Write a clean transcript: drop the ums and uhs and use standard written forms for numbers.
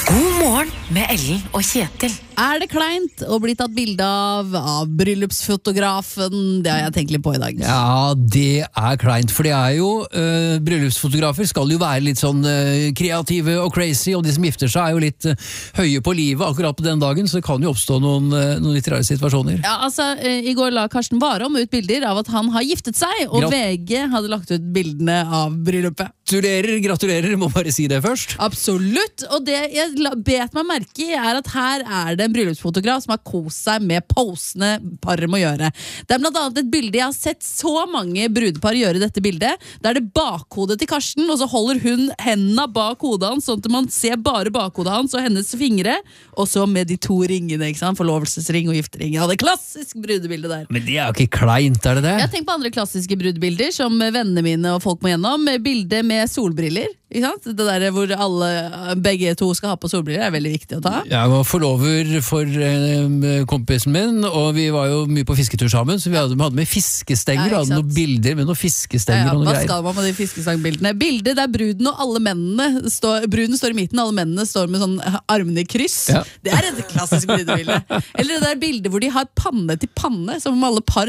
God morgen med Ellen og Kjetil. Det kleint å bli tatt bilde av bryllupsfotografen? Det har jeg tenkt litt på i dag. Ja, det kleint, for det jo bryllupsfotografer skal jo være litt sånn kreative og crazy, og de som gifter seg jo litt høye på livet akkurat på den dagen, så det kan jo oppstå noen litt rare situasjoner. Ja, altså, i går la Karsten Warholm ut bilder av at han har giftet seg, og VG hadde lagt ut bildene av bryllupet. Gratulerer, må bare si det først. Absolutt, og det jeg bet meg merke i at her det en bryllupsfotograf som har kost seg med posene paret må gjøre. Det blant annet et bilde, jeg har sett så mange brudepar gjøre dette bildet, det det bakhodet til Karsten, og så holder hun hendene bak hodet hans, sånn at man ser bare bakhodet hans og hennes fingre, og så med de to ringene, ikke sant? Forlovelsesring og giftering. Ja, det klassisk brudebilde der. Men det jo ikke kleint, det? Jeg har tenkt på andre klassiske brudebilder, som vennene mine og folk må gjennom. Bilde med solbriller, ikke sant? Det der hvor begge to skal ha på solbriller veldig viktig å ta. Jeg var forlover for kompisen min, og vi var jo mye på fisketur sammen, så vi hadde med fiskestenger, og hadde noen bilder med noen fiskestenger og noen greier. Hva skal man med de fiskesteingbildene? Bildet der bruden og alle mennene bruden står i midten, alle mennene står med sånn armene i kryss. Ja. Det et klassisk brudebilde. Eller det der bildet hvor de har panne til panne, som om alle par